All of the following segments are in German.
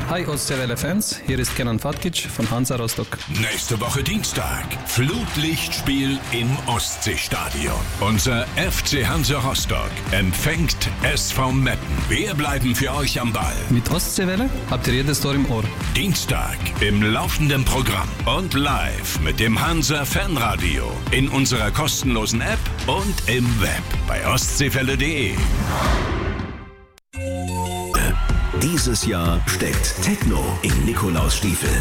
Hi Ostseewelle-Fans, hier ist Kenan Fatkic von Hansa Rostock. Nächste Woche Dienstag, Flutlichtspiel im Ostseestadion. Unser FC Hansa Rostock empfängt SV Meppen. Wir bleiben für euch am Ball. Mit Ostseewelle habt ihr jedes Tor im Ohr. Dienstag im laufenden Programm und live mit dem Hansa Fanradio in unserer kostenlosen App und im Web bei ostseewelle.de. Dieses Jahr steckt Techno in Nikolausstiefel.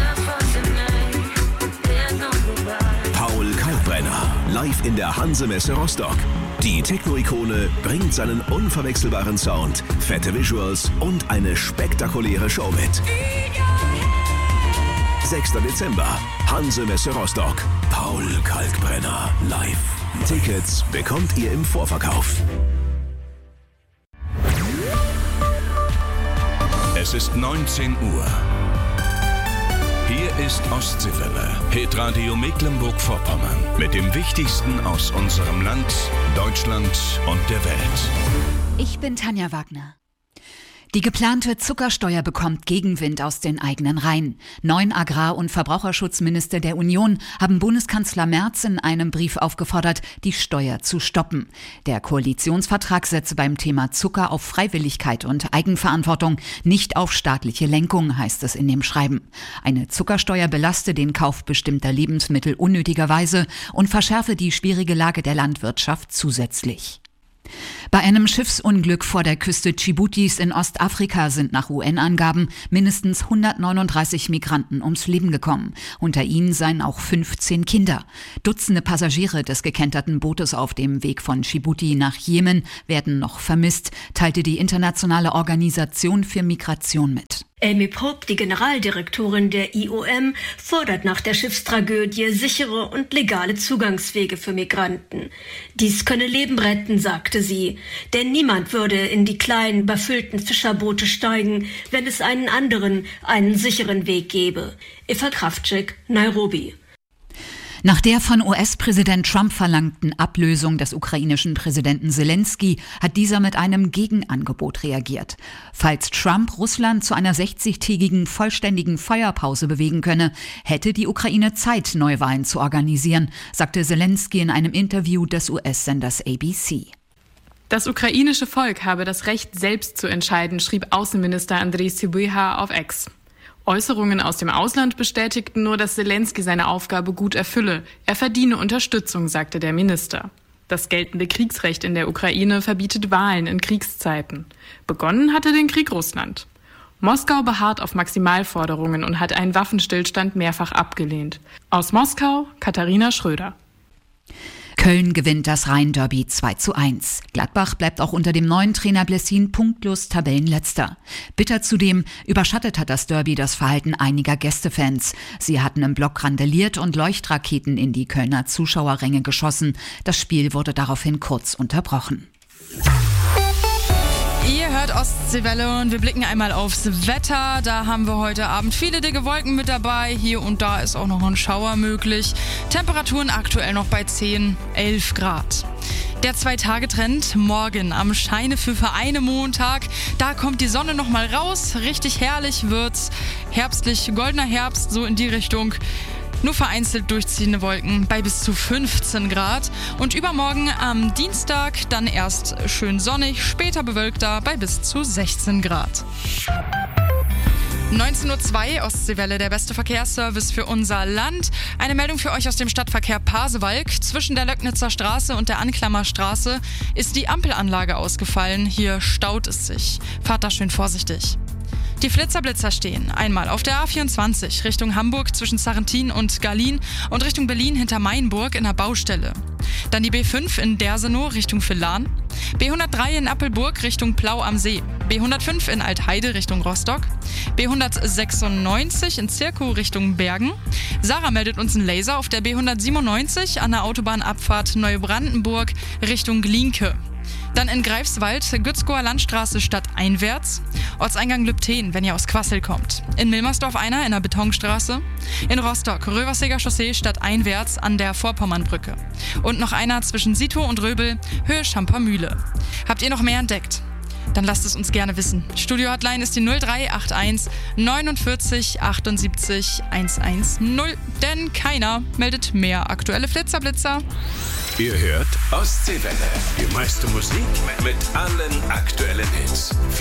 Paul Kalkbrenner, live in der Hanse-Messe Rostock. Die Techno-Ikone bringt seinen unverwechselbaren Sound, fette Visuals und eine spektakuläre Show mit. 6. Dezember, Hanse-Messe Rostock. Paul Kalkbrenner live. Tickets bekommt ihr im Vorverkauf. Es ist 19 Uhr. Hier ist Ostseewelle, Hitradio Mecklenburg-Vorpommern mit dem Wichtigsten aus unserem Land, Deutschland und der Welt. Ich bin Tanja Wagner. Die geplante Zuckersteuer bekommt Gegenwind aus den eigenen Reihen. 9 Agrar- und Verbraucherschutzminister der Union haben Bundeskanzler Merz in einem Brief aufgefordert, die Steuer zu stoppen. Der Koalitionsvertrag setze beim Thema Zucker auf Freiwilligkeit und Eigenverantwortung, nicht auf staatliche Lenkung, heißt es in dem Schreiben. Eine Zuckersteuer belaste den Kauf bestimmter Lebensmittel unnötigerweise und verschärfe die schwierige Lage der Landwirtschaft zusätzlich. Bei einem Schiffsunglück vor der Küste Dschibutis in Ostafrika sind nach UN-Angaben mindestens 139 Migranten ums Leben gekommen. Unter ihnen seien auch 15 Kinder. Dutzende Passagiere des gekenterten Bootes auf dem Weg von Djibouti nach Jemen werden noch vermisst, teilte die Internationale Organisation für Migration mit. Amy Pope, die Generaldirektorin der IOM, fordert nach der Schiffstragödie sichere und legale Zugangswege für Migranten. Dies könne Leben retten, sagte sie. Denn niemand würde in die kleinen, überfüllten Fischerboote steigen, wenn es einen sicheren Weg gäbe. Eva Kraftschick, Nairobi. Nach der von US-Präsident Trump verlangten Ablösung des ukrainischen Präsidenten Zelensky hat dieser mit einem Gegenangebot reagiert. Falls Trump Russland zu einer 60-tägigen vollständigen Feuerpause bewegen könne, hätte die Ukraine Zeit, Neuwahlen zu organisieren, sagte Zelensky in einem Interview des US-Senders ABC. Das ukrainische Volk habe das Recht, selbst zu entscheiden, schrieb Außenminister Andriy Sybiha auf X. Äußerungen aus dem Ausland bestätigten nur, dass Zelensky seine Aufgabe gut erfülle. Er verdiene Unterstützung, sagte der Minister. Das geltende Kriegsrecht in der Ukraine verbietet Wahlen in Kriegszeiten. Begonnen hatte den Krieg Russland. Moskau beharrt auf Maximalforderungen und hat einen Waffenstillstand mehrfach abgelehnt. Aus Moskau, Katharina Schröder. Köln gewinnt das Rhein-Derby 2:1. Gladbach bleibt auch unter dem neuen Trainer Blessin punktlos Tabellenletzter. Bitter zudem überschattet hat das Derby das Verhalten einiger Gästefans. Sie hatten im Block randaliert und Leuchtraketen in die Kölner Zuschauerränge geschossen. Das Spiel wurde daraufhin kurz unterbrochen. Ihr hört Ostseewelle und wir blicken einmal aufs Wetter. Da haben wir heute Abend viele dicke Wolken mit dabei. Hier und da ist auch noch ein Schauer möglich. Temperaturen aktuell noch bei 10, 11 Grad. Der 2-Tage-Trend morgen am Scheine für einen Montag. Da kommt die Sonne noch mal raus. Richtig herrlich wird's. Herbstlich, goldener Herbst, so in die Richtung. Nur vereinzelt durchziehende Wolken bei bis zu 15 Grad. Und übermorgen am Dienstag dann erst schön sonnig, später bewölkter bei bis zu 16 Grad. 19:02 Uhr, Ostseewelle, der beste Verkehrsservice für unser Land. Eine Meldung für euch aus dem Stadtverkehr Pasewalk. Zwischen der Löcknitzer Straße und der Anklammerstraße ist die Ampelanlage ausgefallen. Hier staut es sich. Fahrt da schön vorsichtig. Die Flitzer-Blitzer stehen einmal auf der A24 Richtung Hamburg zwischen Sarrentin und Garlin und Richtung Berlin hinter Mainburg in der Baustelle. Dann die B5 in Dersenow Richtung Villan, B103 in Appelburg Richtung Plau am See, B105 in Altheide Richtung Rostock, B196 in Zirkow Richtung Bergen. Sarah meldet uns einen Laser auf der B197 an der Autobahnabfahrt Neubrandenburg Richtung Glienke. Dann in Greifswald, Gützkower Landstraße stadteinwärts. Ortseingang Lübten, wenn ihr aus Quassel kommt. In Milmersdorf einer in der Betonstraße. In Rostock, Röverseger Chaussee stadteinwärts an der Vorpommernbrücke. Und noch einer zwischen Sitow und Röbel, Höhe Schampermühle. Habt ihr noch mehr entdeckt? Dann lasst es uns gerne wissen. Studio-Hotline ist die 0381 49 78 110, denn keiner meldet mehr aktuelle Flitzer-Blitzer. Ihr hört Ostseewelle. Die meiste Musik mit allen aktuellen Hits.